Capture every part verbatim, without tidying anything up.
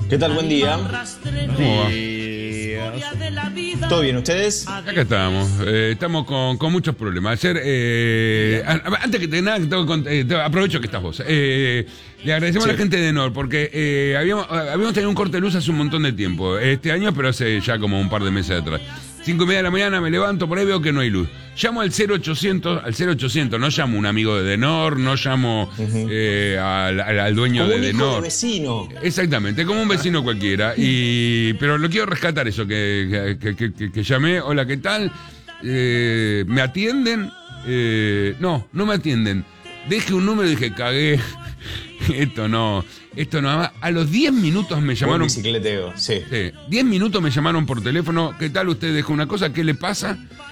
¿Qué tal? Buen día. ¿Cómo va? ¿Todo bien ustedes? Acá estamos. Eh, estamos con, con muchos problemas. Ayer, eh, antes que te nada, tengo que cont- eh, te- aprovecho que estás vos. Eh, le agradecemos Sí. a la gente de Nor, porque eh, habíamos, habíamos tenido un corte de luz hace un montón de tiempo. Este año, pero hace ya como un par de meses atrás. Cinco y media de la mañana me levanto, por ahí veo que no hay luz. Llamo al cero ochocientos, al cero ochocientos, no llamo a un amigo de Denor, no llamo eh, al, al- al dueño Como de un hijo Denor. de vecino. Exactamente, como un vecino cualquiera. Y, pero lo quiero rescatar eso, que, que, que- que- que llamé, hola, ¿qué tal? Eh, ¿Me atienden? Eh, no, no me atienden. Deje un número y dije, cagué. Esto no, esto no. A los diez minutos me Buen llamaron. bicicleteo, sí. Sí, diez minutos me llamaron por teléfono. ¿Qué tal? Usted dejó una cosa, ¿qué le pasa?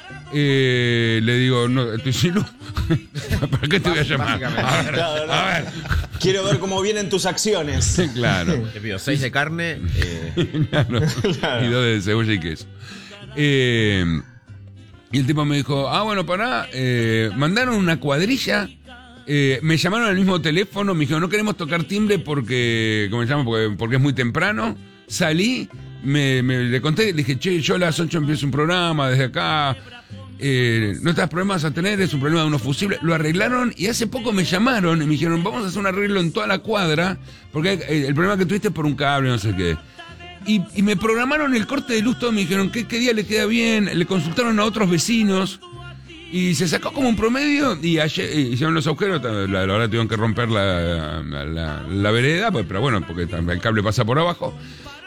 Eh, le digo, no, estoy sin luz. ¿Para qué te voy a llamar? A ver, Claro, no. a ver. Quiero ver cómo vienen tus acciones. Claro. Te pido seis de carne. Eh, Claro. Y dos de cebolla y queso. Eh, y el tipo me dijo, ah, bueno, pará, eh, mandaron una cuadrilla, eh, me llamaron al mismo teléfono, me dijeron, no queremos tocar timbre porque, ¿cómo se llama? Porque, porque es muy temprano. Salí, me, me- le conté, le dije, che, yo a las ocho empiezo un programa desde acá. Eh, no estás problemas a tener, es un problema de unos fusibles. Lo arreglaron y hace poco me llamaron y me dijeron, vamos a hacer un arreglo en toda la cuadra, porque eh, el problema que tuviste es por un cable, no sé qué. Y, y me programaron el corte de luz todo, me dijeron ¿qué, qué día le queda bien, le consultaron a otros vecinos y se sacó como un promedio y ayer eh, hicieron los agujeros, la, la verdad tuvieron que romper la, la, la vereda, pues, pero bueno, porque el cable pasa por abajo.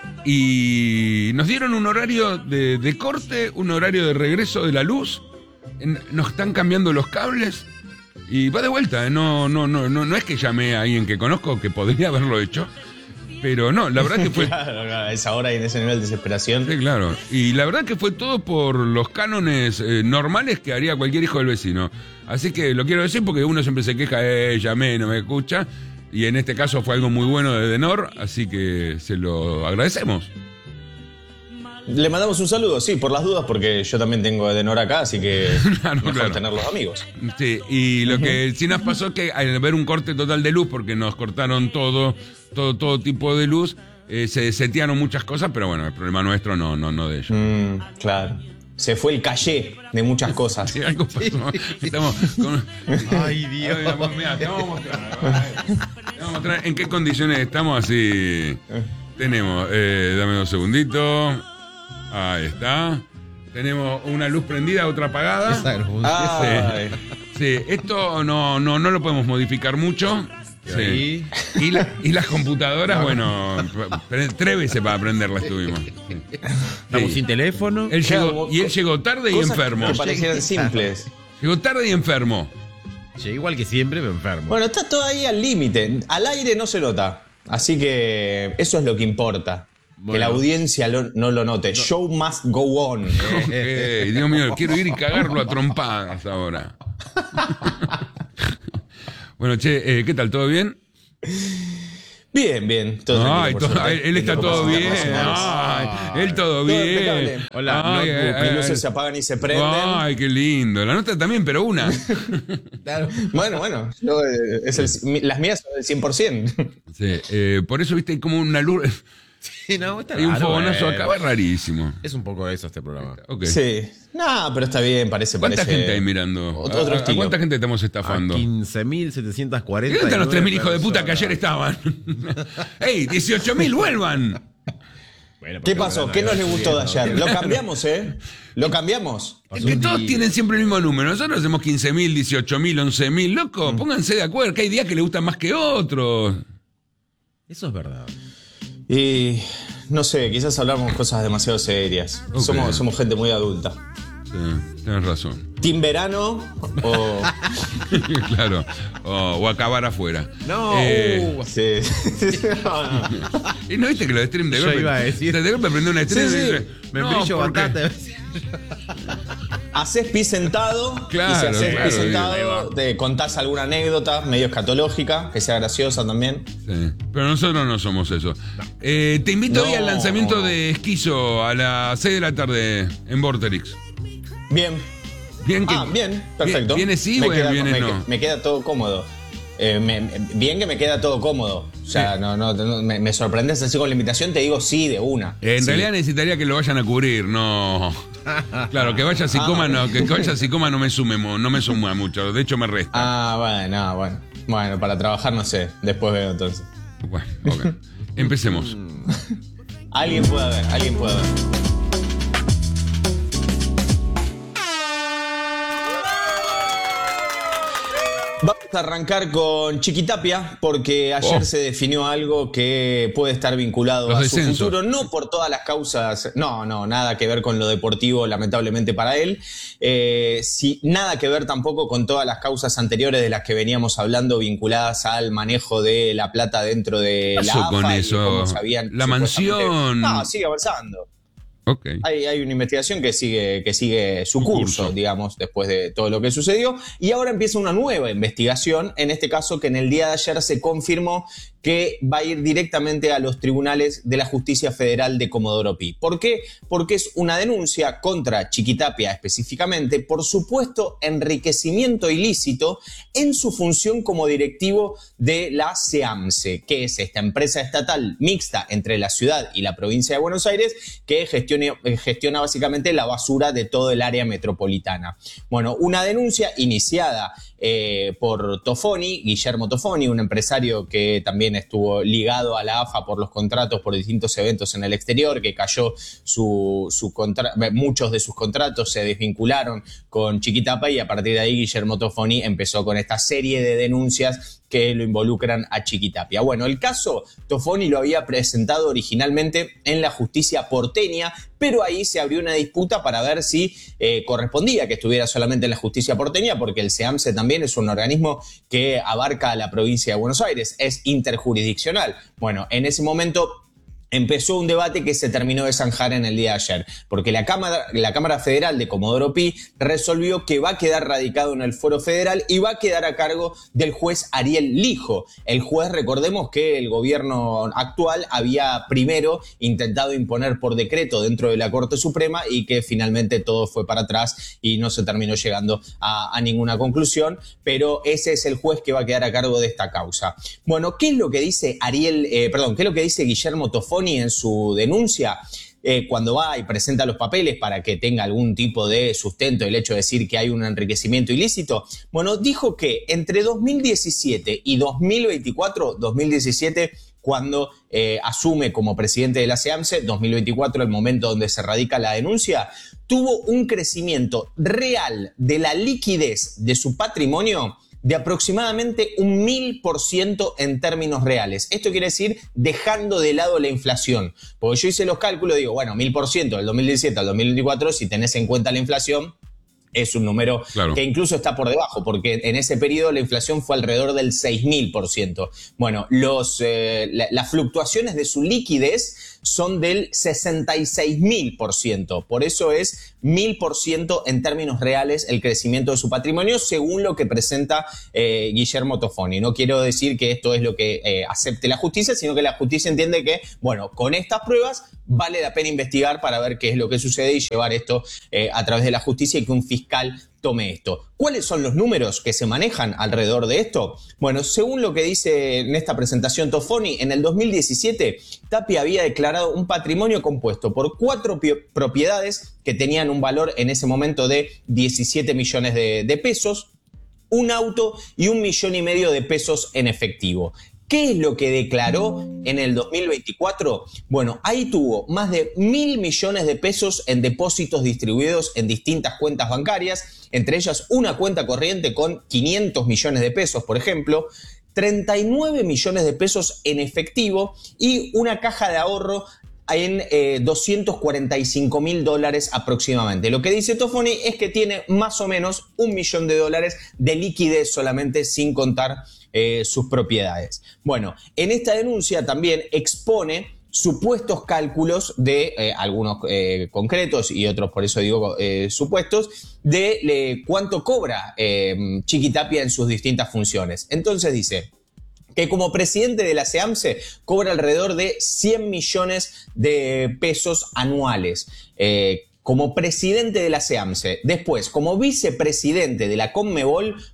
Y nos dieron un horario de, de corte, un horario de regreso de la luz, en- nos están cambiando los cables y va de vuelta, ¿eh? no, no, no, no, no es que llamé a alguien que conozco que podría haberlo hecho, pero no, la verdad que fue... Claro, claro, a esa hora y en ese nivel de desesperación. Sí, claro. Y la verdad que fue todo por los cánones eh, normales que haría cualquier hijo del vecino. Así que lo quiero decir porque uno siempre se queja, eh, llamé, no me escucha. Y en este caso fue algo muy bueno de Denor, así que se lo agradecemos. Le mandamos un saludo, sí, por las dudas, porque yo también tengo Edenor acá, así que Claro, mejor claro. tener los amigos. Sí, y lo que sí nos pasó es que al ver un corte total de luz, porque nos cortaron todo, todo, todo tipo de luz, eh, se setearon muchas cosas, pero bueno, el problema nuestro no, no, no de ellos. Mm, claro. Se fue el calle de muchas cosas. Sí, algo pasó. Estamos con... Ay, Dios. Mirá, te vamos a mostrar. Te vamos a mostrar en qué condiciones estamos, así tenemos. Eh, dame dos segunditos. Ahí está. Tenemos una luz prendida, otra apagada. Esa no funciona. Ay, Sí, esto no, no, no lo podemos modificar mucho. Sí. Ahí. Y, la- y las computadoras, bueno, pre- tres veces para aprenderlas tuvimos. Sí. Estamos sin teléfono. Él Claro, llegó, y él llegó tarde y cosas enfermo. que parecieran simples. Llegó tarde y enfermo. Llegué igual que siempre, pero enfermo. Bueno, está todo ahí al límite. Al aire no se nota. Así que eso es lo que importa. Que Bueno. la audiencia lo- no lo note. Show must go on. Ok, Dios mío, quiero ir y cagarlo a trompadas ahora. Bueno, che, eh, ¿qué tal? ¿Todo bien? Bien, bien. Todo Ay, tranquilo, por todo- suerte. él está Tengo todo cosas bien. internacionales. Ay, él todo Todo bien. impecable. Hola, Ay, notebook. ay, Las ay. luces se apagan y se prenden. Ay, qué lindo. La nota también, pero una. Bueno, bueno. yo, eh, es el- mi- las mías son del cien por ciento. Sí, eh, por eso, viste, hay como una luz. Sí, no, está Hay un raro, fogonazo eh. acá, es rarísimo. Es un poco eso este programa. Ok. Sí. No, pero está bien, parece. ¿Cuánta parece gente hay mirando? Otro, otro ¿A- a, estilo. cuánta gente estamos A estafando? quince mil setecientos cuarenta. ¿Dónde están los tres mil hijos de puta que ayer estaban? ¡Ey, dieciocho mil, vuelvan! ¿Qué pasó? ¿Qué no les gustó de ayer? Lo cambiamos, ¿eh? Lo cambiamos. Es que todos tienen siempre el mismo número. Nosotros hacemos quince mil, dieciocho mil, once mil. Loco, pónganse de acuerdo, que hay días que les gustan más que otros. Eso es verdad. Y no sé, quizás hablamos cosas demasiado serias. Ok. Somos, somos gente muy adulta. Sí, tienes razón. ¿Team verano o...? Claro. O, o acabar afuera. No. Eh, uh, Sí. No, no. ¿Y no viste que los stream de Yo golpe? iba a decir. De golpe prende una stream Sí, y sí. dice, me no, brillo porque- batata. Haces pis sentado. Claro, y si haces claro, pis digo. sentado, te contás alguna anécdota medio escatológica, que sea graciosa también. Sí, pero nosotros no somos eso. Eh, te invito No. hoy al lanzamiento de Esquizo a las seis de la tarde en Vorterix. Bien. Bien que, Ah, bien, perfecto. ¿Viene sí me o queda, viene me, no? me queda todo cómodo. Eh, me, bien que me queda todo cómodo. O sea, Sí. no, no, no, me, me sorprendes así con la invitación, te digo sí de una. Eh, en Sí. realidad necesitaría que lo vayan a cubrir, no. Claro, que vaya psicómano, que, que vaya psicómano no me sume, mo- no me suma mucho, de hecho me resta. Ah, bueno, bueno. Bueno, para trabajar no sé, después veo entonces. Bueno, ok. Empecemos. Alguien puede ver, alguien puede ver. Vamos a arrancar con Chiquitapia porque ayer Oh. se definió algo que puede estar vinculado Los a su descensos. futuro, no por todas las causas, no, no, nada que ver con lo deportivo, lamentablemente para él, eh, sí, nada que ver tampoco con todas las causas anteriores de las que veníamos hablando vinculadas al manejo de la plata dentro de ¿Qué la pasó A F A con y de eso? cómo se habían La supuestamente- mansión. No, sigue avanzando. Ok. Hay, hay una investigación que sigue, que sigue su Su curso, curso. digamos, después de todo lo que sucedió. Y ahora empieza una nueva investigación, en este caso que en el día de ayer se confirmó que va a ir directamente a los tribunales de la Justicia Federal de Comodoro Pi. ¿Por qué? Porque es una denuncia contra Chiquitapia específicamente por supuesto enriquecimiento ilícito en su función como directivo de la SEAMSE, que es esta empresa estatal mixta entre la ciudad y la provincia de Buenos Aires que gestiona, gestiona básicamente la basura de todo el área metropolitana. Bueno, una denuncia iniciada eh, por Tofoni, Guillermo Tofoni, un empresario que también estuvo ligado a la A F A por los contratos, por distintos eventos en el exterior, que cayó su, su contra- muchos de sus contratos se desvincularon con Chiquitapia y a partir de ahí Guillermo Tofoni empezó con esta serie de denuncias que lo involucran a Chiquitapia. Bueno, el caso Tofoni lo había presentado originalmente en la justicia porteña, pero ahí se abrió una disputa para ver si eh, correspondía que estuviera solamente en la justicia porteña, porque el SEAMSE también es un organismo que abarca a la provincia de Buenos Aires, es interjurisdiccional. Bueno, en ese momento empezó un debate que se terminó de zanjar en el día de ayer, porque la Cámara, la Cámara Federal de Comodoro Pi resolvió que va a quedar radicado en el Foro Federal y va a quedar a cargo del juez Ariel Lijo. El juez, recordemos que el gobierno actual había primero intentado imponer por decreto dentro de la Corte Suprema y que finalmente todo fue para atrás y no se terminó llegando a, a ninguna conclusión, pero ese es el juez que va a quedar a cargo de esta causa. Bueno, ¿qué es lo que dice Ariel, eh, perdón, qué es lo que dice Guillermo Tofoni en su denuncia? Eh, cuando va y presenta los papeles para que tenga algún tipo de sustento el hecho de decir que hay un enriquecimiento ilícito, bueno, dijo que entre dos mil diecisiete y dos mil veinticuatro, dos mil diecisiete cuando eh, asume como presidente de la SEAMSE, dos mil veinticuatro el momento donde se radica la denuncia, tuvo un crecimiento real de la liquidez de su patrimonio de aproximadamente un mil por ciento en términos reales. Esto quiere decir dejando de lado la inflación. Porque yo hice los cálculos y digo, bueno, mil por ciento del dos mil diecisiete al dos mil veinticuatro, si tenés en cuenta la inflación, es un número Claro. que incluso está por debajo, porque en ese periodo la inflación fue alrededor del seis mil por ciento. Bueno, los, eh, la, las fluctuaciones de su liquidez son del sesenta y seis mil por ciento. Por eso es mil por ciento en términos reales el crecimiento de su patrimonio, según lo que presenta eh, Guillermo Tofoni. No quiero decir que esto es lo que eh, acepte la justicia, sino que la justicia entiende que, bueno, con estas pruebas vale la pena investigar para ver qué es lo que sucede y llevar esto eh, a través de la justicia y que un fiscal tome esto. ¿Cuáles son los números que se manejan alrededor de esto? Bueno, según lo que dice en esta presentación Tofoni, en el dos mil diecisiete Tapia había declarado un patrimonio compuesto por cuatro propiedades que tenían un valor en ese momento de diecisiete millones de, de pesos, un auto y un millón y medio de pesos en efectivo. ¿Qué es lo que declaró en el dos mil veinticuatro? Bueno, ahí tuvo más de mil millones de pesos en depósitos distribuidos en distintas cuentas bancarias, entre ellas una cuenta corriente con quinientos millones de pesos, por ejemplo, treinta y nueve millones de pesos en efectivo y una caja de ahorro en eh, doscientos cuarenta y cinco mil dólares aproximadamente. Lo que dice Tofoni es que tiene más o menos un millón de dólares de liquidez solamente, sin contar eh, sus propiedades. Bueno, en esta denuncia también expone supuestos cálculos de eh, algunos eh, concretos y otros, por eso digo eh, supuestos, de eh, cuánto cobra eh, Chiquitapia en sus distintas funciones. Entonces dice que como presidente de la SEAMSE cobra alrededor de cien millones de pesos anuales. Eh, como presidente de la SEAMSE. Después, como vicepresidente de la Conmebol,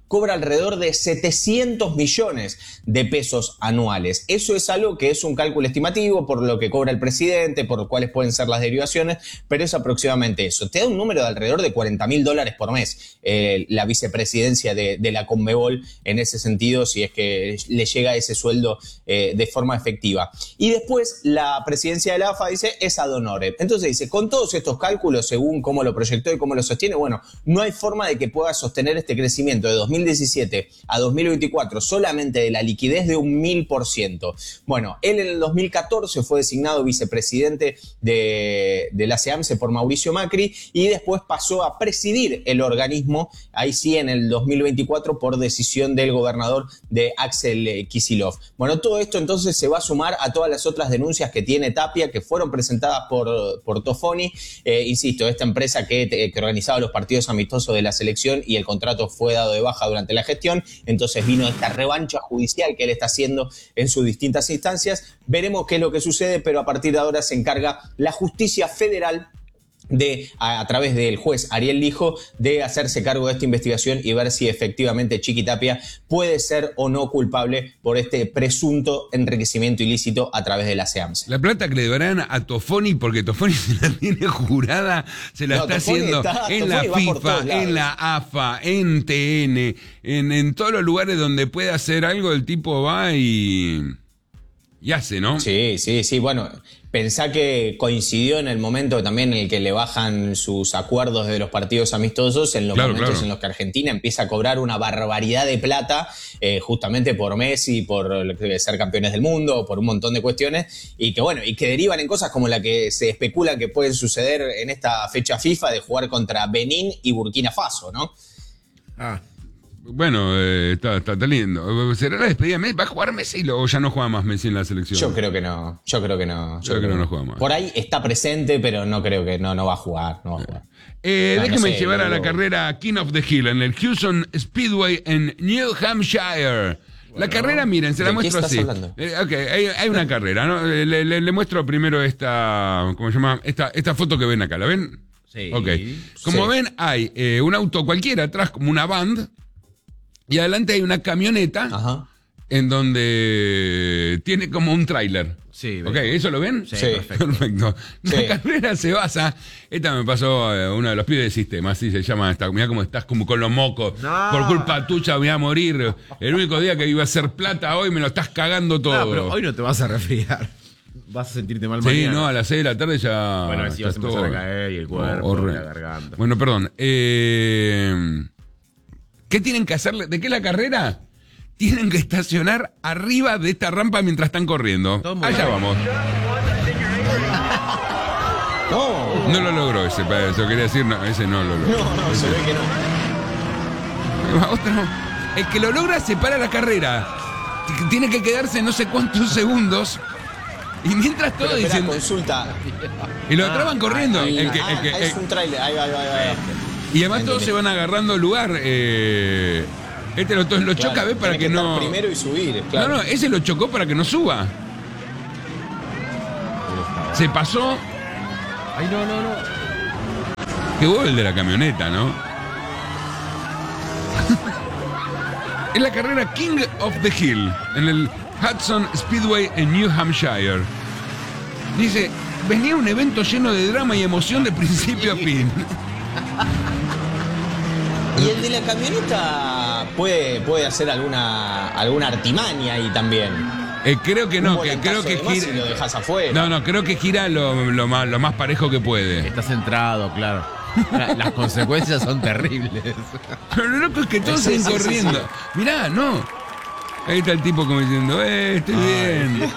cobra alrededor de setecientos millones de pesos anuales. Eso es algo que es un cálculo estimativo por lo que cobra el presidente, por cuáles pueden ser las derivaciones, pero es aproximadamente eso. Te da un número de alrededor de cuarenta mil dólares por mes eh, la vicepresidencia de, de la Conmebol en ese sentido, si es que le llega ese sueldo eh, de forma efectiva. Y después la presidencia de la A F A dice es ad honorem. Entonces dice, con todos estos cálculos, según cómo lo proyectó y cómo lo sostiene, bueno, no hay forma de que pueda sostener este crecimiento de dos mil diecisiete a dos mil veinticuatro solamente de la liquidez de un mil por ciento. Bueno, él en el dos mil catorce fue designado vicepresidente de, de la SEAMSE por Mauricio Macri y después pasó a presidir el organismo, ahí sí en el dos mil veinticuatro por decisión del gobernador de Axel Kicillof. Bueno, todo esto entonces se va a sumar a todas las otras denuncias que tiene Tapia, que fueron presentadas por, por Tofoni, eh, insisto, esta empresa que, que organizaba los partidos amistosos de la selección y el contrato fue dado de baja durante la gestión, entonces vino esta revancha judicial que él está haciendo en sus distintas instancias. Veremos qué es lo que sucede, pero a partir de ahora se encarga la justicia federal de, a, a través del juez Ariel Lijo, de hacerse cargo de esta investigación y ver si efectivamente Chiqui Tapia puede ser o no culpable por este presunto enriquecimiento ilícito a través de la SEAMSE. La plata que le darán a Tofoni, porque Tofoni se la tiene jurada, se la No, está Tofoni haciendo está- en Tofoni la va por FIFA, todos lados. en la A F A, en T N, en, en todos los lugares donde puede hacer algo, el tipo va y, y hace, ¿no? Sí, sí, sí, bueno, pensá que coincidió en el momento también en el que le bajan sus acuerdos de los partidos amistosos, en los Claro, momentos claro. en los que Argentina empieza a cobrar una barbaridad de plata, eh, justamente por Messi, por ser campeones del mundo, por un montón de cuestiones, y que bueno, y que derivan en cosas como la que se especula que pueden suceder en esta fecha FIFA de jugar contra Benín y Burkina Faso, ¿no? Ah, Bueno, eh, está, está, está lindo. ¿Será la despedida de Messi? ¿Va a jugar Messi o ya no juega más Messi en la selección? Yo creo que no, yo creo que no. Yo creo que no, no juega más. Por ahí está presente, pero no creo que no, no va a jugar, no va a jugar. Eh, No, no déjeme sé, llevar a la luego- carrera King of the Hill en el Houston Speedway en New Hampshire. La carrera, miren, se la ¿de qué muestro estás así. hablando? Eh, ok, hay, hay una carrera, ¿no? Le, le- le muestro primero esta, ¿cómo se llama? Esta, esta foto que ven acá, ¿la ven? sí. Ok. Como Sí. ven, hay eh, un auto cualquiera atrás, como una van, y adelante hay una camioneta Ajá. en donde tiene como un tráiler. Sí, Ok, veo. ¿eso lo ven? Sí, Sí. perfecto. Perfecto. La Sí. carrera se basa. Esta me pasó eh, uno de los pibes del sistema, así se llama. Esta, mirá cómo estás como con los mocos. No. Por culpa tuya voy a morir. El único día que iba a hacer plata hoy me lo estás cagando todo. No, pero hoy no te vas a resfriar. Vas a sentirte mal Sí, mañana. no, a las seis de la tarde ya. Bueno, así ya vas a empezar todo- a caer y el cuerpo, horrible. la garganta. Bueno, perdón. Eh, ¿Qué tienen que hacer? ¿De qué la carrera? Tienen que estacionar arriba de esta rampa mientras están corriendo. Todo muy Allá bien. vamos. No, No lo logró ese, pa- eso quería decir, no, ese no lo logró. no, no, se ve que no. Otro. El que lo logra se para la carrera. T- Tiene que quedarse no sé cuántos segundos. Y mientras todo Pero, espera, diciendo. consulta. Y lo atraban corriendo. Ahí, el que- ah, el que- es el- un tráiler. Ahí va, ahí va, ahí va, ahí va. y además todos Entendí. se van agarrando lugar. eh, este lo, lo choca, Claro, ¿ves? Para tenés que, estar no. primero y subir, claro. No, no, ese lo chocó para que no suba. Se pasó. Ay, no, no, no. Qué gol el de la camioneta, ¿no? Es la carrera King of the Hill en el Hudson Speedway en New Hampshire. Dice, venía un evento lleno de drama y emoción de principio a fin. Y el de la camioneta puede, puede hacer alguna, alguna artimaña ahí también. Eh, creo que no, Un que volantazo creo que de más gira. y lo dejas afuera. No, no, creo que gira lo, lo más, lo más parejo que puede. Está centrado, claro. La- Las consecuencias son terribles. Pero lo loco es que todos Sí, siguen sí, sí, corriendo. sí. Mirá, no. Ahí está el tipo como diciendo, eh, estoy bien.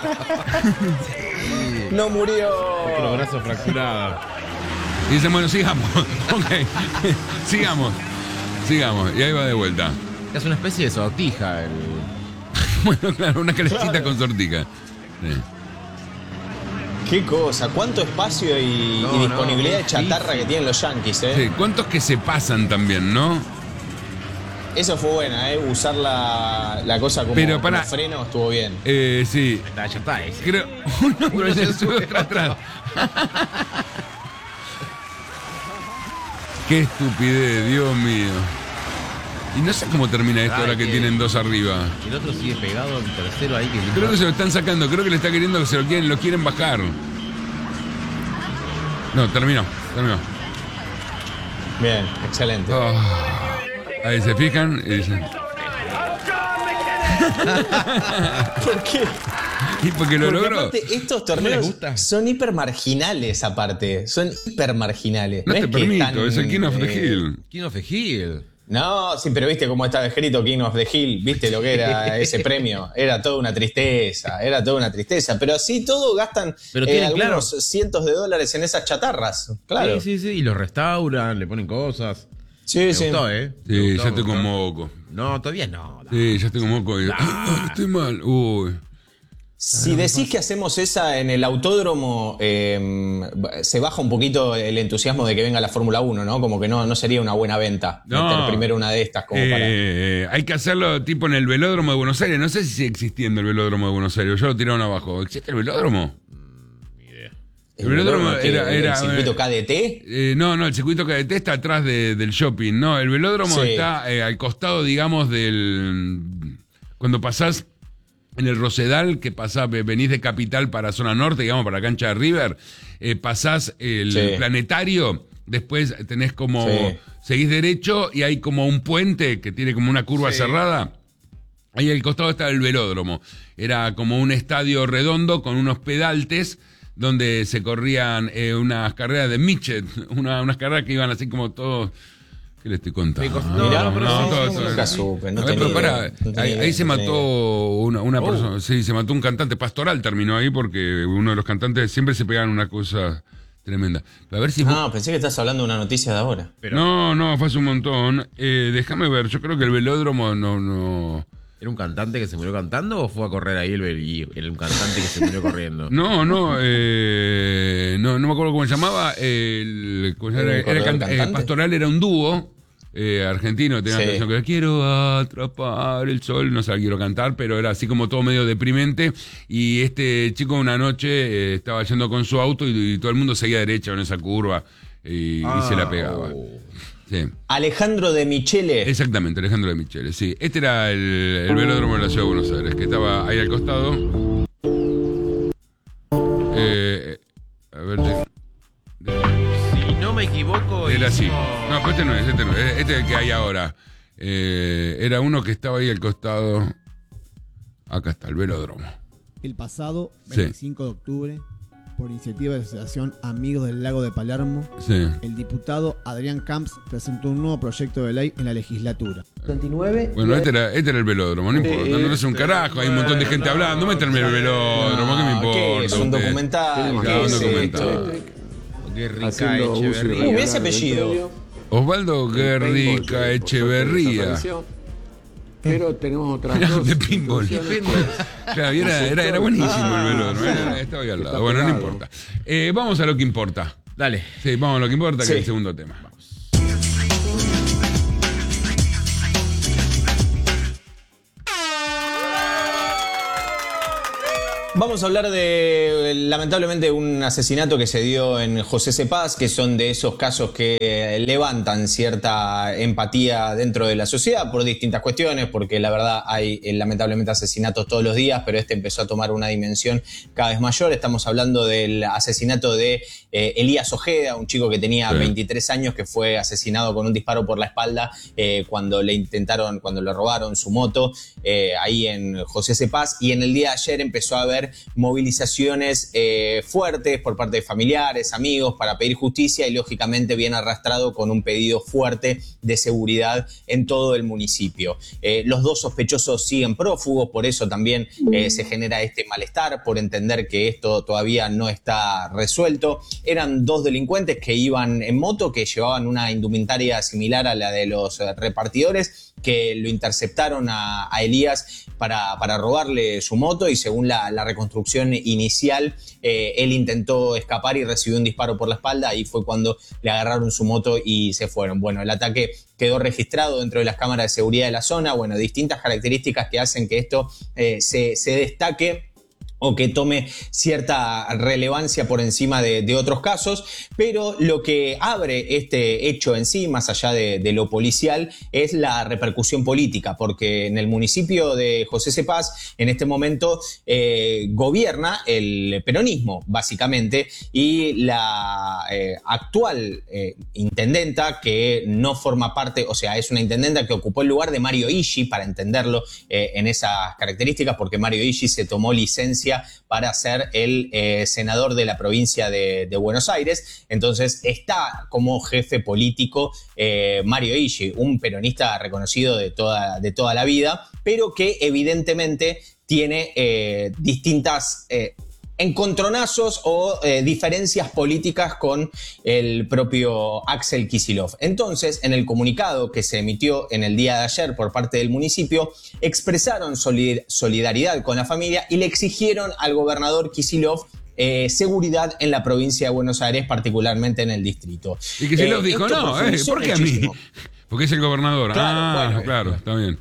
No murió. Otro brazo fracturado. Y dicen, bueno, sigamos. Ok. Sigamos. Sigamos. Y ahí va de vuelta. Es una especie de sortija. El... Bueno, claro, una calecita Claro. con sortica. Sí. Qué cosa, cuánto espacio y, No, y disponibilidad no, de chatarra que tienen los Yankees, ¿eh? Sí, ¿cuántos que se pasan también, no? Eso fue buena, ¿eh? Usar la, la cosa como, Pero como pará. freno estuvo bien. Eh, sí. Está, ya está. ese. Creo. Uno, pero se sube otro atrás. Qué estupidez, Dios mío. Y no sé cómo termina esto Ay, ahora que que- tienen dos arriba. El otro sigue pegado, el tercero ahí que... Creo que se lo están sacando, creo que le está queriendo, se lo quieren, lo quieren bajar. No, terminó, terminó. Bien, excelente. Oh. Ahí se fijan y dicen. ¿Por qué? Y porque lo Porque logró. aparte, estos les torneos gusta? son hipermarginales aparte. Son hipermarginales. No es te que permito, están, es el King of the eh, Hill. King of the Hill. No, sí, pero viste cómo estaba escrito King of the Hill, viste lo que era ese premio, era toda una tristeza, era toda una tristeza, pero así todo gastan Pero eh, tienen, algunos claro. cientos de dólares en esas chatarras, claro. Sí, sí, sí. Y los restauran, le ponen cosas. Sí, Me sí. gustó, ¿eh? Me Sí, gustó, ya me estoy con gustó. moco. No, todavía no. Sí, ya estoy con moco. Y- Ah, estoy mal. Uy. Si decís que hacemos esa en el autódromo, eh, se baja un poquito el entusiasmo de que venga la Fórmula uno, ¿no? Como que no, no sería una buena venta No. meter primero una de estas como para... Eh, hay que hacerlo tipo en el velódromo de Buenos Aires. No sé si sigue existiendo el velódromo de Buenos Aires. Yo lo tiraron abajo. ¿Existe el velódromo? El velódromo que- era- era- ¿El circuito K D T? Eh, no, no, el circuito K D T está atrás de- del shopping. No, el velódromo Sí. está eh, al costado, digamos, del. Cuando pasás en el Rosedal, que pasás, ve- venís de Capital para zona norte, digamos, para la cancha de River, eh, pasás el Sí. planetario, después tenés como. Sí. Seguís derecho y hay como un puente que tiene como una curva Sí. cerrada. Ahí al costado está el velódromo. Era como un estadio redondo con unos pedaltes donde se corrían eh, unas carreras de midget, una- unas carreras que iban así como todos. ¿Qué le estoy contando? Me costó- no, Mirá, no, pero no, sí, no, sí, nunca sí. supe, no A ver, tenía pero pará, idea, no tenía ahí, idea, ahí se no tenía idea. mató una, una Oh. persona, sí, se mató un cantante pastoral, terminó ahí porque uno de los cantantes siempre se pegan una cosa tremenda. A ver si... vos- Ah, pensé que estás hablando de una noticia de ahora. Pero- No, no, fue hace un montón. Eh, déjame ver, yo creo que el velódromo no... no... ¿Era un cantante que se murió cantando o fue a correr ahí el y era un cantante que se murió corriendo? No, no, eh, no, no me acuerdo cómo se llamaba. El, ¿cómo se llama? ¿El Era corredor can- eh, cantante? Pastoral era un dúo eh, argentino. Tenía Sí. una canción que quiero atrapar el sol. No se la quiero cantar, pero era así como todo medio deprimente. Y este chico una noche eh, estaba yendo con su auto y, y todo el mundo seguía derecho en esa curva y, y se la pegaba. Oh. Sí. Alejandro de Michele. Exactamente, Alejandro de Michele, sí. Este era el, el velódromo de la ciudad de Buenos Aires, que estaba ahí al costado. Eh, a ver, de- de- Si no me equivoco, era así. hicimos- No, pero este no es, este no es, este es el que hay ahora. Eh, era uno que estaba ahí al costado. Acá está, el velódromo. El pasado Sí. veinticinco de octubre, por iniciativa de la Asociación Amigos del Lago de Palermo, Sí. el diputado Adrián Camps presentó un nuevo proyecto de ley en la legislatura. Bueno, este era, este era el velódromo, no importa, no es un carajo, hay un montón de gente hablando. No meterme el velódromo, ¿qué me importa? ¿Qué es? ¿Un usted? documental? Claro, ¿Qué un es documental. esto? Qué rica Haciendo uso y Echeverría. Muy bien ese apellido. Osvaldo Guerrica Echeverría. Pero tenemos otras Era dos de pinball. instituciones. Claro, y era, era, era buenísimo el velódromo. era- estaba ahí al lado. Bueno, no pegado. importa. Eh, vamos a lo que importa. Dale. Sí, vamos a lo que importa, que Sí. es el segundo tema. Vamos a hablar de, lamentablemente, un asesinato que se dio en José Cepaz, que son de esos casos que levantan cierta empatía dentro de la sociedad por distintas cuestiones, porque la verdad hay eh, lamentablemente asesinatos todos los días, pero este empezó a tomar una dimensión cada vez mayor. Estamos hablando del asesinato de eh, Elías Ojeda, un chico que tenía Sí. veintitrés años, que fue asesinado con un disparo por la espalda eh, cuando le intentaron, cuando le robaron su moto eh, ahí en José Cepaz. Y en el día de ayer empezó a haber movilizaciones eh, fuertes por parte de familiares, amigos, para pedir justicia, y lógicamente viene arrastrado con un pedido fuerte de seguridad en todo el municipio. Eh, los dos sospechosos siguen prófugos, por eso también eh, se genera este malestar, por entender que esto todavía no está resuelto. Eran dos delincuentes que iban en moto, que llevaban una indumentaria similar a la de los eh, repartidores, que lo interceptaron a, a Elías para, para robarle su moto, y según la, la reconstrucción inicial, eh, él intentó escapar y recibió un disparo por la espalda. Ahí fue cuando le agarraron su moto y se fueron. Bueno, el ataque quedó registrado dentro de las cámaras de seguridad de la zona. Bueno, distintas características que hacen que esto eh, se, se destaque o que tome cierta relevancia por encima de, de otros casos, pero lo que abre este hecho en sí, más allá de, de lo policial, es la repercusión política, porque en el municipio de José Cepaz, en este momento, eh, gobierna el peronismo, básicamente, y la eh, actual eh, intendenta, que no forma parte, o sea, es una intendenta que ocupó el lugar de Mario Ishi, para entenderlo eh, en esas características, porque Mario Ishi se tomó licencia para ser el eh, senador de la provincia de, de Buenos Aires. Entonces está como jefe político eh, Mario Ishi, un peronista reconocido de toda, de toda la vida, pero que evidentemente tiene eh, distintas eh, encontronazos o eh, diferencias políticas con el propio Axel Kicillof. Entonces, en el comunicado que se emitió en el día de ayer por parte del municipio, expresaron solid- solidaridad con la familia y le exigieron al gobernador Kicillof eh, seguridad en la provincia de Buenos Aires, particularmente en el distrito. Y Kicillof eh, dijo, no, eh, ¿por qué muchísimo. a mí? Porque es el gobernador. Claro, ah, bueno, claro, está bien.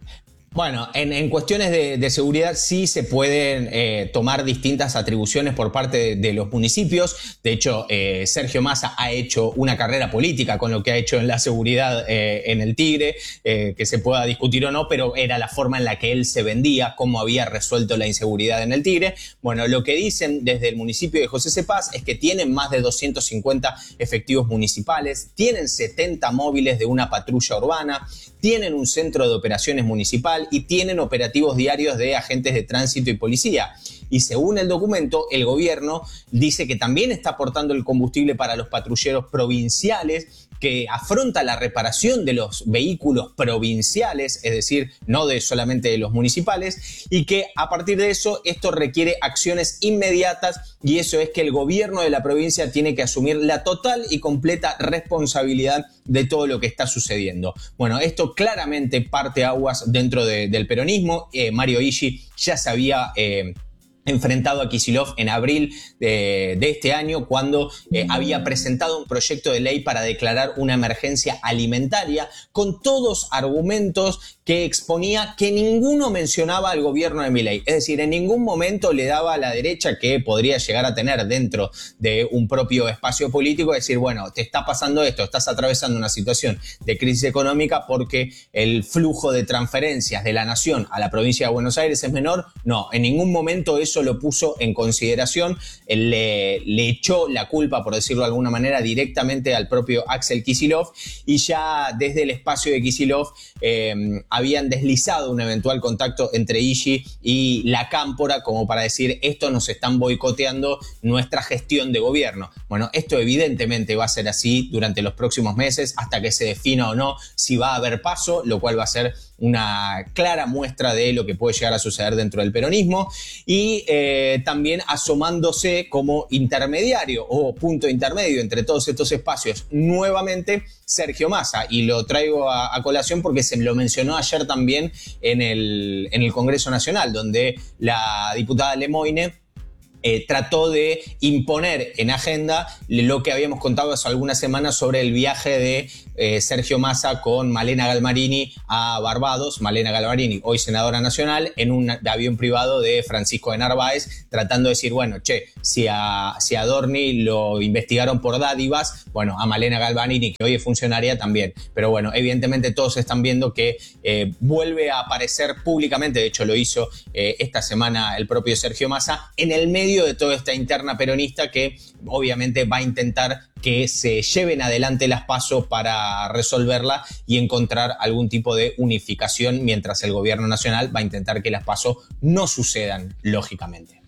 Bueno, en, en cuestiones de, de seguridad sí se pueden eh, tomar distintas atribuciones por parte de, de los municipios. De hecho, eh, Sergio Massa ha hecho una carrera política con lo que ha hecho en la seguridad eh, en el Tigre, eh, que se pueda discutir o no, pero era la forma en la que él se vendía, cómo había resuelto la inseguridad en el Tigre. Bueno, lo que dicen desde el municipio de José Cepaz es que tienen más de doscientos cincuenta efectivos municipales, tienen setenta móviles de una patrulla urbana, tienen un centro de operaciones municipal y tienen operativos diarios de agentes de tránsito y policía. Y según el documento, el gobierno dice que también está aportando el combustible para los patrulleros provinciales, que afronta la reparación de los vehículos provinciales, es decir, no de solamente de los municipales, y que a partir de eso esto requiere acciones inmediatas, y eso es que el gobierno de la provincia tiene que asumir la total y completa responsabilidad de todo lo que está sucediendo. Bueno, esto claramente parte aguas dentro de, del peronismo. Eh, Mario Ishi ya se había Eh, enfrentado a Kicillof en abril de, de este año, cuando eh, había presentado un proyecto de ley para declarar una emergencia alimentaria con todos argumentos que exponía que ninguno mencionaba al gobierno de Milei. Es decir, en ningún momento le daba a la derecha, que podría llegar a tener dentro de un propio espacio político, decir, bueno, te está pasando esto, estás atravesando una situación de crisis económica porque el flujo de transferencias de la nación a la provincia de Buenos Aires es menor. No, en ningún momento eso lo puso en consideración, le, le echó la culpa, por decirlo de alguna manera, directamente al propio Axel Kicillof, y ya desde el espacio de Kicillof eh, habían deslizado un eventual contacto entre Ishi y la Cámpora como para decir, esto nos están boicoteando nuestra gestión de gobierno. Bueno, esto evidentemente va a ser así durante los próximos meses, hasta que se defina o no si va a haber paso, lo cual va a ser una clara muestra de lo que puede llegar a suceder dentro del peronismo, y eh, también asomándose como intermediario o punto intermedio entre todos estos espacios nuevamente Sergio Massa, y lo traigo a, a colación porque se lo mencionó ayer también en el, en el Congreso Nacional, donde la diputada Lemoine Eh, trató de imponer en agenda lo que habíamos contado hace algunas semanas sobre el viaje de eh, Sergio Massa con Malena Galmarini a Barbados. Malena Galmarini, hoy senadora nacional, en un avión privado de Francisco de Narváez, tratando de decir, bueno, che, si a, si a Dorni lo investigaron por dádivas, bueno, a Malena Galmarini, que hoy es funcionaria, también. Pero bueno, evidentemente todos están viendo que eh, vuelve a aparecer públicamente, de hecho lo hizo eh, esta semana el propio Sergio Massa, en el medio de toda esta interna peronista, que obviamente va a intentar que se lleven adelante las PASO para resolverla y encontrar algún tipo de unificación, mientras el gobierno nacional va a intentar que las PASO no sucedan, lógicamente.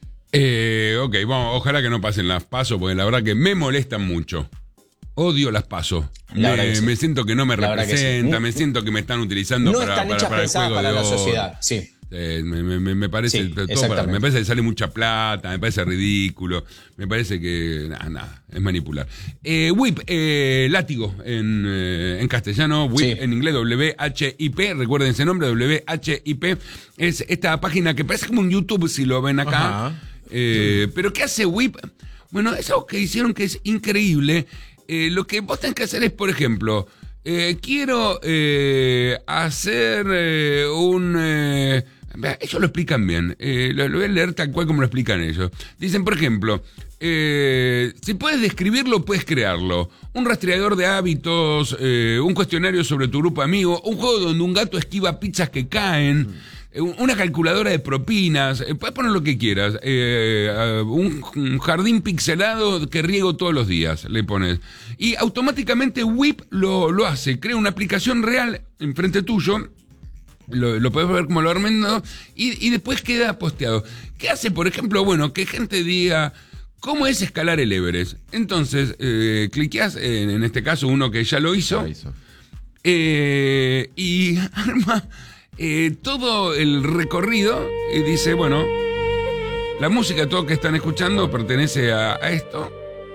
Eh, ok, bueno, ojalá que no pasen las PASO, porque la verdad que me molestan mucho. Odio las PASO. Me, sí. me siento que no me la representa, sí. me siento que me están utilizando no para, están para, hechas para el juego para de la hoy. sociedad, sí. Eh, me, me, me, parece sí, todo para, me parece que sale mucha plata, me parece ridículo, me parece que nada, nada, es manipular. Eh, whip, eh, látigo en, eh, en castellano, whip sí. en inglés, W H I P, recuerden ese nombre, W H I P, es esta página que parece como un YouTube si lo ven acá, eh, sí. pero ¿qué hace whip? Bueno, es algo que hicieron que es increíble. Eh, lo que vos tenés que hacer es, por ejemplo, eh, quiero eh, hacer eh, un... Eh, Ellos lo explican bien. Eh, lo, lo voy a leer tal cual como lo explican ellos. Dicen, por ejemplo, eh, si puedes describirlo, puedes crearlo. Un rastreador de hábitos, eh, un cuestionario sobre tu grupo de amigos, un juego donde un gato esquiva pizzas que caen, eh, una calculadora de propinas, eh, puedes poner lo que quieras. Eh, un, un jardín pixelado que riego todos los días, le pones. Y automáticamente Whip lo, lo hace. Crea una aplicación real enfrente tuyo. Lo, lo podés ver como lo armando y, y después queda posteado. ¿Qué hace, por ejemplo? Bueno, que gente diga cómo es escalar el Everest. Entonces, eh, cliqueás en, en este caso uno que ya lo hizo, Lo hizo. Eh, y arma eh, todo el recorrido y dice, bueno, la música, todo que están escuchando pertenece a, a esto.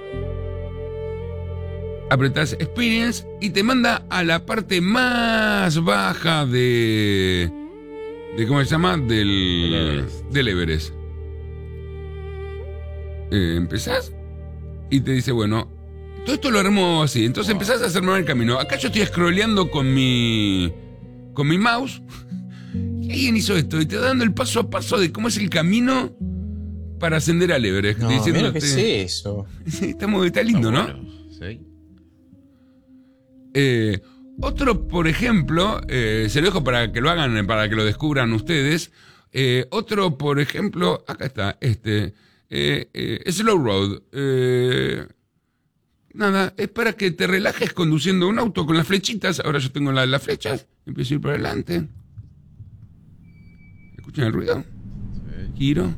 Apretás Experience y te manda a la parte más baja de... de ¿cómo se llama? Del, Del Everest. Del Everest. Eh, empezás y te dice, bueno, todo esto lo armó así. Entonces wow. empezás a hacerme el camino. Acá yo estoy scrolleando con mi... con mi mouse. Y alguien hizo esto y te va dando el paso a paso de cómo es el camino para ascender al Everest. No, mira, ¿qué es eso? Está, muy, está lindo, Está ¿no? bueno, sí. Eh, otro, por ejemplo, eh, se lo dejo para que lo hagan, para que lo descubran ustedes. Eh, otro, por ejemplo, acá está, este, eh, eh, Slow Road. Eh, nada, es para que te relajes conduciendo un auto con las flechitas. Ahora yo tengo la, las flechas, empiezo a ir para adelante. ¿Escuchan el ruido? Sí. Giro.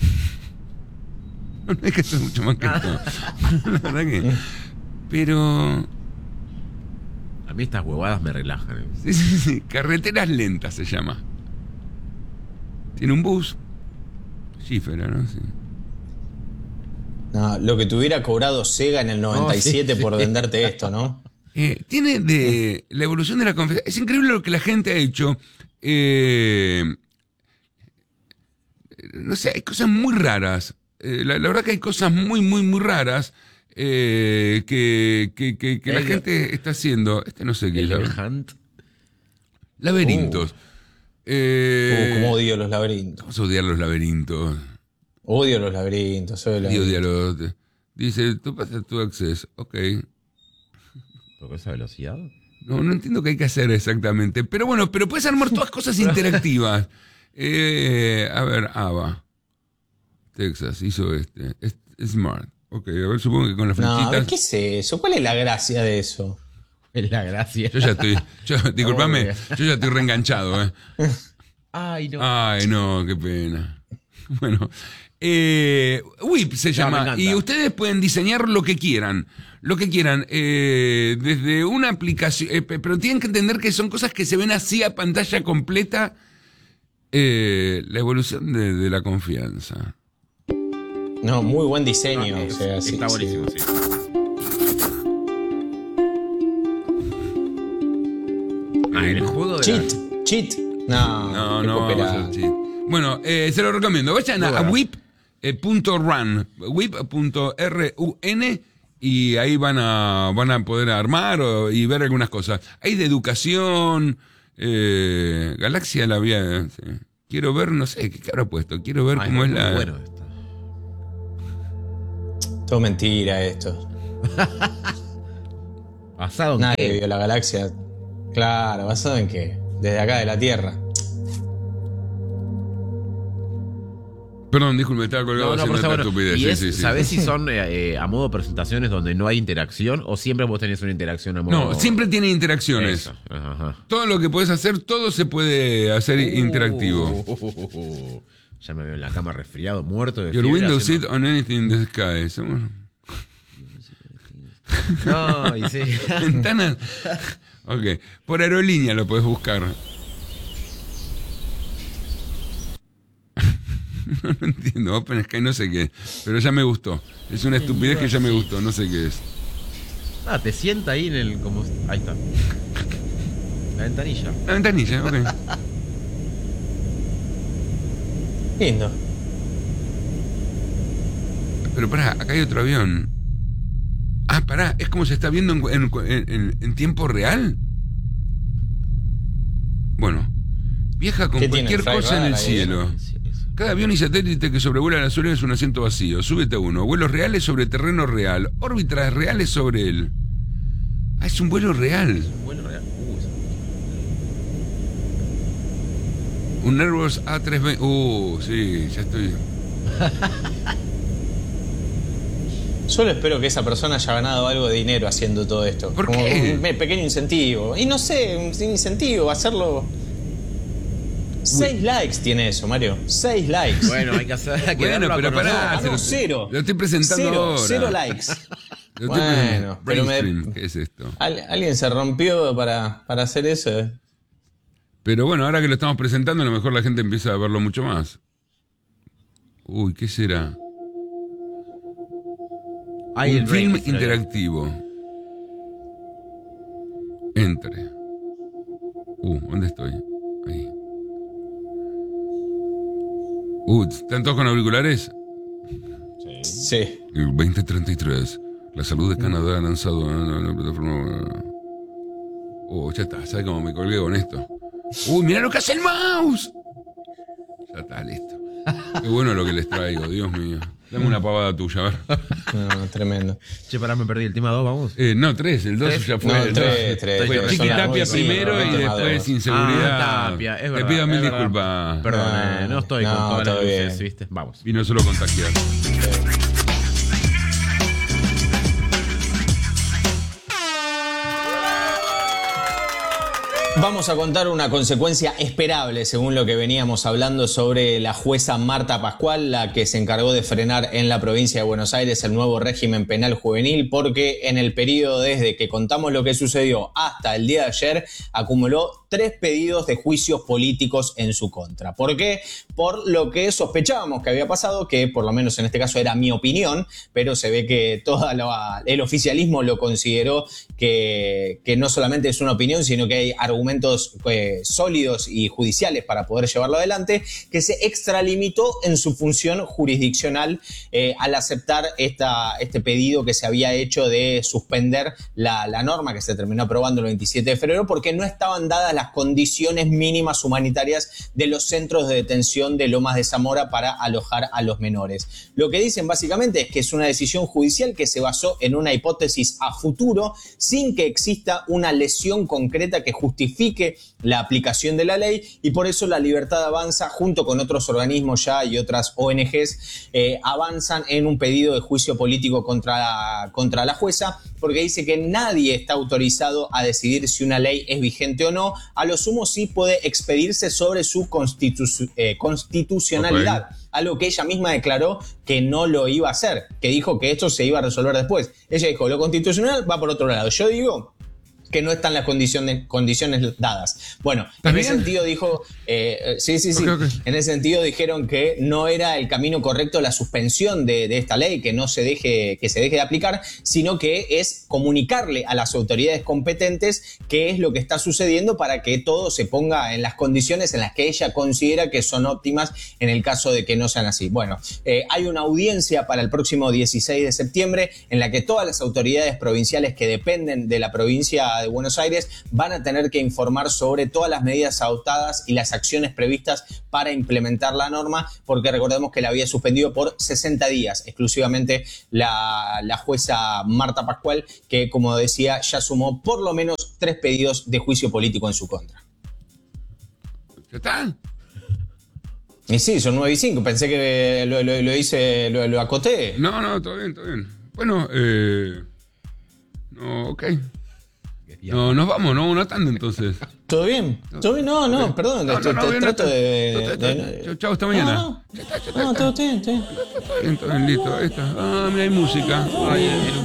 No hay que hacer mucho más que esto. La verdad que... Pero... A mí estas huevadas me relajan. ¿eh? Sí, sí, sí. Carreteras lentas se llama. Tiene un bus. Schiffer, ¿no? Sí. No, lo que te hubiera cobrado Sega en el noventa y siete Oh, sí, por sí. venderte esto, ¿no? Eh, tiene de la evolución de la confianza. Es increíble lo que la gente ha hecho. Eh, no sé, hay cosas muy raras. Eh, la, la verdad que hay cosas muy, muy, muy raras. Eh, que que, que, que la El- gente está haciendo. Este no sé qué es. El la- Hunt. Laberintos. Eh, Uh, cómo odio los laberintos. Vamos a odiar los laberintos. Odio los laberintos. Odio los Y laberintos. odiarlos. Dice, tú pasas tu acceso. Ok. ¿Por qué esa velocidad? No, no entiendo qué hay que hacer exactamente. Pero bueno, pero puedes armar todas cosas interactivas. Eh, a ver, Ava. Texas hizo este. Es, Smart. Ok, a ver, supongo que con las No, a ver, flechitas. ¿qué es eso? ¿Cuál es la gracia de eso? Es la gracia. Yo ya estoy. Yo, disculpame, Oh, yo ya estoy reenganchado, ¿eh? Ay, no. Ay, no, qué pena. Bueno, eh, Whip se No, me llama. encanta. Y ustedes pueden diseñar lo que quieran. Lo que quieran. Eh, desde una aplicación. eh, pe- pero tienen que entender que son cosas que se ven así a pantalla completa. Eh, la evolución de, de la confianza. No, muy buen diseño. No, o es- sea, sí, está sí. buenísimo, sí. Ah, en el juego de Cheat, cheat. No, No, qué no, vamos a cooperado. hacer chiste. Bueno, eh, se lo recomiendo. Vayan a, Muy a bueno. whip punto run, whip punto run y ahí van a van a poder armar o- y ver algunas cosas. Hay de educación, eh, Galaxia la había... sí. Quiero ver, no sé, ¿qué habrá puesto? Quiero ver Ay, cómo es muy la... bueno esto. Todo mentira esto. ¿Basado en Nadie qué? vio la galaxia. Claro, ¿basado en qué? Desde acá de la Tierra. Perdón, disculpe, estaba colgado No, no, haciendo pero está esta bueno. estupidez. ¿Y Sí, es, sí, sí. sabés si son eh, eh, a modo presentaciones donde no hay interacción o siempre vos tenés una interacción a modo... No, siempre tiene interacciones. Eso. Ajá, ajá. Todo lo que puedes hacer, todo se puede hacer interactivo. Uh, ya me veo en la cama resfriado, muerto de Your fiebre window sit haciendo- on anything in the sky. Somos- No, y sí. Ventanas. Ok. Por aerolínea lo puedes buscar. No lo entiendo. Open Sky no sé qué es. Pero ya me gustó. Es una estupidez que ya me gustó. No sé qué es. Ah, te sienta ahí en el... Como... Ahí está. La ventanilla. La ventanilla, ok. Lindo. Pero pará, acá hay otro avión. Ah, pará. Es como se está viendo en, en- en- en tiempo real. Bueno. Viaja con ¿Qué tiene, cualquier Fry cosa en el Radar ahí? cielo. Cada avión y satélite que sobrevuela la Tierra es un asiento vacío. Súbete a uno. Vuelos reales sobre terreno real. Órbitas reales sobre él. Ah, es un vuelo real. Bueno, real. Uh, esa- Un Airbus A trescientos veinte. Uh, sí, ya estoy. Solo espero que esa persona haya ganado algo de dinero haciendo todo esto. ¿Por Como qué? un pequeño incentivo. Y no sé, un incentivo, hacerlo. Seis likes tiene eso, Mario. Seis likes. Bueno, hay que hacer. Hay que Bueno, darlo a pero conocer. pará. Ah, se no, lo- cero. lo estoy presentando cero, ahora. Cero likes. Lo estoy Bueno, presentando. pero me- Brainstream, ¿qué es esto? Al- alguien se rompió para, para hacer eso. eh. Pero bueno, ahora que lo estamos presentando, a lo mejor la gente empieza a verlo mucho más. Uy, ¿qué será? Hay Un el film break, interactivo. Entre. Uh, ¿dónde estoy? Ahí. Uh, ¿están todos con auriculares? Sí. El veinte treinta y tres. La salud de Canadá ha lanzado una, una plataforma. Uh, ya está, ¿sabes cómo me colgué con esto? Uy, mirá lo que hace el mouse. Ya está, listo. Qué bueno lo que les traigo, Dios mío. Dame una pavada tuya, a ver. No, tremendo. Che, pará, me perdí. El tema dos, vamos. Eh, no, tres, el dos ¿Tres? ya fue. No, el tres, dos. tres. Fue Estoy Chiqui persona Tapia muy primero sí, y no, después no. inseguridad. Ah, Tapia, es Te verdad, pido mil es verdad. disculpas. Perdón, No, eh, no estoy no, con todas las todo luces, bien. ¿viste? Vamos. Vino solo a contagiar. Vamos a contar una consecuencia esperable, según lo que veníamos hablando sobre la jueza Marta Pascual, la que se encargó de frenar en la provincia de Buenos Aires el nuevo régimen penal juvenil, porque en el periodo desde que contamos lo que sucedió hasta el día de ayer, acumuló tres pedidos de juicios políticos en su contra. ¿Por qué? Por lo que sospechábamos que había pasado, que por lo menos en este caso era mi opinión, pero se ve que todo el oficialismo lo consideró que, que no solamente es una opinión, sino que hay argumentos eh, sólidos y judiciales para poder llevarlo adelante, que se extralimitó en su función jurisdiccional eh, al aceptar esta, este pedido que se había hecho de suspender la, la norma que se terminó aprobando el veintisiete de febrero, porque no estaban dadas las condiciones mínimas humanitarias de los centros de detención de Lomas de Zamora para alojar a los menores. Lo que dicen básicamente es que es una decisión judicial que se basó en una hipótesis a futuro sin que exista una lesión concreta que justifique la aplicación de la ley, y por eso la Libertad Avanza, junto con otros organismos ya y otras O N Ges, eh, avanzan en un pedido de juicio político contra, contra la jueza, porque dice que nadie está autorizado a decidir si una ley es vigente o no. A lo sumo sí puede expedirse sobre su constitu- eh, constitucionalidad. Okay. Algo que ella misma declaró que no lo iba a hacer, que dijo que esto se iba a resolver después. Ella dijo, lo constitucional va por otro lado. Yo digo que no están las condiciones, condiciones dadas. Bueno, en ese sentido dijo, eh, sí, sí, sí, okay, okay. En ese sentido dijeron que no era el camino correcto la suspensión de, de esta ley, que no se deje, que se deje de aplicar, sino que es comunicarle a las autoridades competentes qué es lo que está sucediendo para que todo se ponga en las condiciones en las que ella considera que son óptimas en el caso de que no sean así. Bueno, eh, hay una audiencia para el próximo dieciséis de septiembre en la que todas las autoridades provinciales que dependen de la provincia de Buenos Aires van a tener que informar sobre todas las medidas adoptadas y las acciones previstas para implementar la norma, porque recordemos que la había suspendido por sesenta días exclusivamente la, la jueza Marta Pascual, que como decía ya sumó por lo menos tres pedidos de juicio político en su contra. ¿Qué tal? Y sí, son nueve y cinco, pensé que lo, lo, lo hice, lo, lo acoté. No, no, todo bien, todo bien. Bueno, eh... no, ok. No, nos vamos, ¿no? Una tanda entonces. ¿Todo bien? ¿Todo bien? No, no, no perdón, no, no, no, te, trato de... de... Chao, hasta mañana. No, no, no, todo bien, todo bien. Todo bien, todo bien, listo, ahí está. Ah, mira, hay música. Ay,